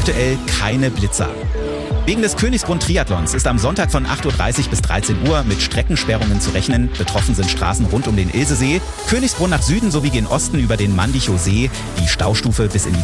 aktuell keine Blitzer. Wegen des Königsbrunn-Triathlons ist am Sonntag von 8:30 Uhr bis 13 Uhr mit Streckensperrungen zu rechnen. Betroffen sind Straßen rund um den Ilsesee, Königsbrunn nach Süden sowie gen Osten über den Mandichow See. Die Staustufe bis in die